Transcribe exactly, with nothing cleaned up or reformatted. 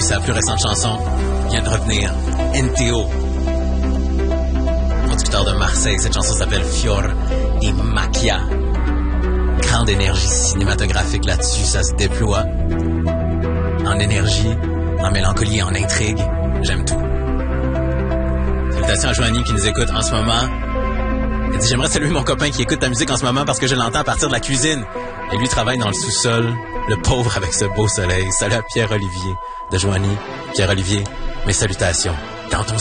sa plus récente chanson vient de revenir, N T O. Producteur de Marseille, cette chanson s'appelle Fior di Macchia. Grande énergie cinématographique là-dessus, ça se déploie. En énergie, en mélancolie, en intrigue, j'aime tout. Salutations à Joanie qui nous écoute en ce moment. Elle dit, j'aimerais saluer mon copain qui écoute ta musique en ce moment parce que je l'entends à partir de la cuisine. Et lui travaille dans le sous-sol, le pauvre avec ce beau soleil. Salut à Pierre-Olivier de Joanie. Pierre-Olivier, mes salutations dans ton